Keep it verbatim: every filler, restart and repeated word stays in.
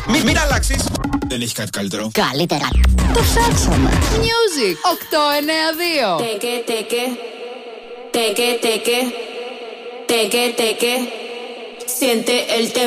Μην, μην αλλάξεις. Δεν έχει κάτι καλύτερο. Καλύτερα. Το ψάξαμε. Music οκτώ εννιά δύο. Τέκε, τέκε. Τέκε, τέκε. Τέκε, τέκε. Siente el temblor.